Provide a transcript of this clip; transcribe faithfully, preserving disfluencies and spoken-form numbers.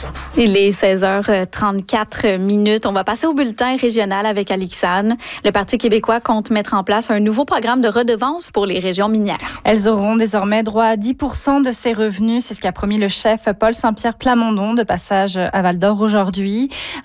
Il est seize heures trente-quatre minutes. On va passer au bulletin régional avec Alixane. Le Parti québécois compte mettre en place un nouveau programme de redevance pour les régions minières. Elles auront désormais droit à dix pour cent de ses revenus. C'est ce qu'a promis le chef Paul Saint-Pierre Plamondon de passage à Val-d'Or aujourd'hui.